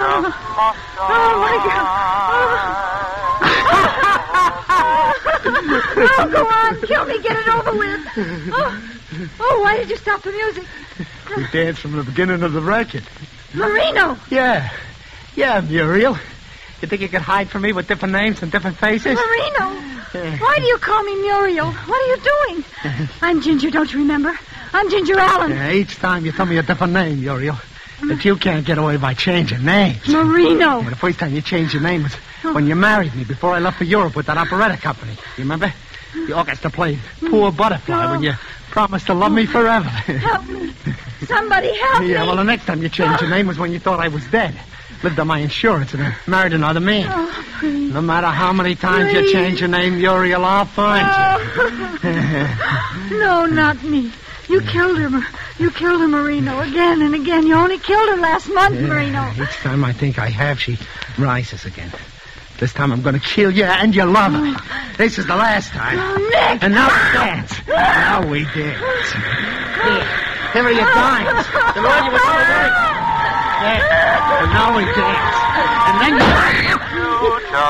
Oh, my God. Oh, go on. Kill me. Get it over with. Oh, why did you stop the music? We danced from the beginning of the record. Marino. Yeah, Muriel. You think you could hide from me with different names and different faces? Marino. Why do you call me Muriel? What are you doing? I'm Ginger, don't you remember? I'm Ginger Allen. Each time you tell me a different name, Muriel. But you can't get away by changing names. Marino. The first time you changed your name was when you married me before I left for Europe with that operetta company. You remember? The orchestra played Poor Butterfly when you promised to love me forever. Help me. Somebody help me. Yeah, well, the next time you changed your name was when you thought I was dead. Lived on my insurance and married another man. Oh, please. No matter how many times you change your name, Muriel, I'll find you. No, not me. You killed her. You killed her, Marino, again and again. You only killed her last month, Marino. Each time I think I have, she rises again. This time I'm going to kill you and your lover. This is the last time. Oh, Nick! And now we dance. Now we dance. Here are your dimes. The Lord you were going to work. And now we dance. And then you...